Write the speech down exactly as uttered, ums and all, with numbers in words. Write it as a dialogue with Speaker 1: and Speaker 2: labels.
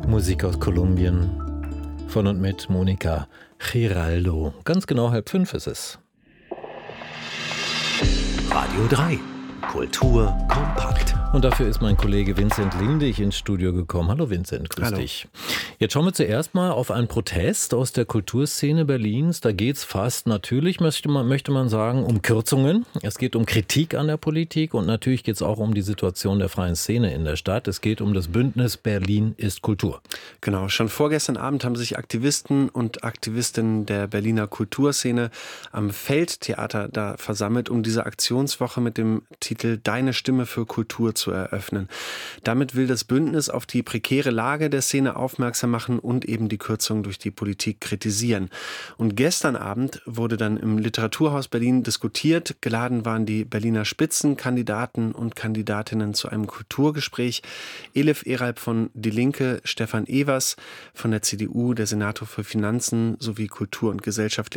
Speaker 1: Musik aus Kolumbien von und mit Monica Giraldo. Ganz genau halb fünf ist es.
Speaker 2: Radio drei. Kultur kompakt.
Speaker 1: Und dafür ist mein Kollege Vincent Lindig ins Studio gekommen. Hallo Vincent, grüß
Speaker 3: Hallo.
Speaker 1: dich. Jetzt schauen wir zuerst mal auf einen Protest aus der Kulturszene Berlins. Da geht es fast natürlich, möchte man, möchte man sagen, um Kürzungen. Es geht um Kritik an der Politik und natürlich geht es auch um die Situation der freien Szene in der Stadt. Es geht um das Bündnis Berlin ist Kultur.
Speaker 3: Genau, schon vorgestern Abend haben sich Aktivisten und Aktivistinnen der Berliner Kulturszene am Feldtheater da versammelt, um diese Aktionswoche mit dem Titel Deine Stimme für Kultur zu eröffnen. Damit will das Bündnis auf die prekäre Lage der Szene aufmerksam machen und eben die Kürzungen durch die Politik kritisieren. Und gestern Abend wurde dann im Literaturhaus Berlin diskutiert. Geladen waren die Berliner Spitzenkandidaten und Kandidatinnen zu einem Kulturgespräch. Elif Eralb von Die Linke, Stefan Evers von der C D U, der Senator für Finanzen sowie Kultur und Gesellschaftliche